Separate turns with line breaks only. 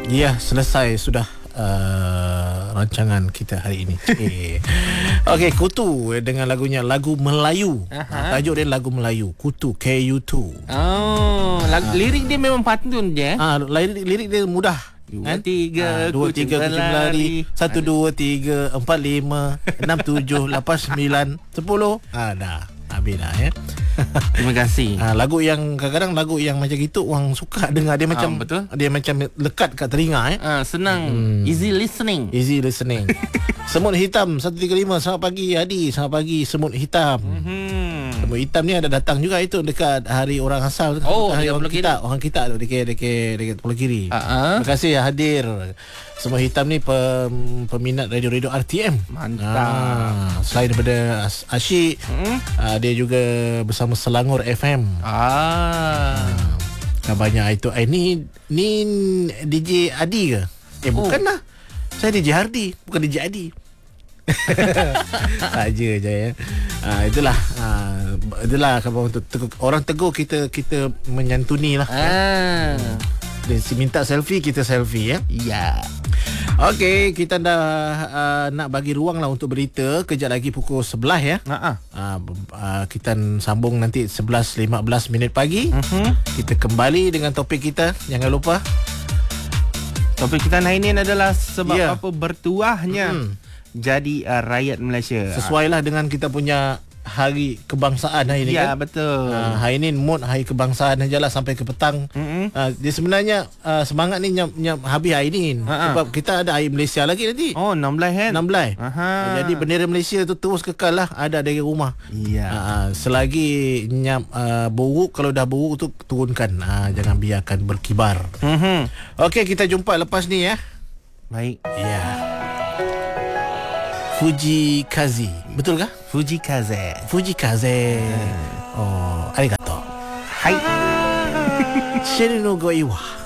Ya, selesai sudah rancangan kita hari ini. Okey, Kutu dengan lagunya lagu Melayu. Tajuk dia lagu Melayu. Kutu, KU2.
Oh, lirik dia memang pantun je.
Lirik dia mudah.
2, 3,
2, 3, kucing berlari. 1, 2, 3, 4, 5, 6, 7, 8, 9, 10. Dah. Habis dah ya.
Terima kasih.
Lagu yang kadang-kadang lagu yang macam gitu orang suka dengar, dia macam
betul.
Dia macam lekat kat telinga
senang. Easy listening.
Semut hitam 135. Selamat pagi Hadi. Selamat pagi Semut hitam. Semut hitam ni ada datang juga itu dekat hari orang asal. Hari orang kita tu dekat Pulau Kiri. Terima kasih hadir. Semut hitam ni peminat radio RTM.
Mantap.
Selain daripada asyik, dia juga bersama Selangor FM. Banyak itu. Ni DJ Adi ke? Bukan lah. Saya DJ Hardi, bukan DJ Adi. Saja je ya. Itulah kalau orang tegur kita menyantuni lah. Dia minta selfie, kita selfie ya.
Ya.
Okey, kita dah nak bagi ruang lah untuk berita. Kejap lagi pukul 11 ya. Kita sambung nanti 11.15 minit pagi. Kita kembali dengan topik kita. Jangan lupa.
Topik kita hari ini adalah sebab apa bertuahnya jadi rakyat Malaysia.
Sesuailah dengan kita punya hari kebangsaan hari ini kan. Ya,
betul.
Hari ini mood hari kebangsaan sajalah sampai ke petang. Dia sebenarnya semangat ni nyap habis hari ini. Sebab kita ada hari Malaysia lagi nanti.
16 kan?
16. Jadi bendera Malaysia tu terus kekal lah ada dari rumah.
Ya.
Selagi nyap buruk, kalau dah buruk tu turunkan. Jangan biarkan berkibar. Okey, kita jumpa lepas ni ya.
Baik.
Ya. Fujikaze. Betul kah?
Fujikaze.
Arigato.
Hai.
Shiri no go iwa.